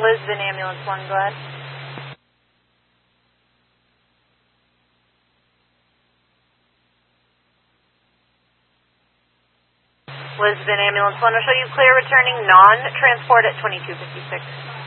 Lisbon Ambulance 1, go ahead. Lisbon Ambulance 1 will show you clear returning non-transport at 2256.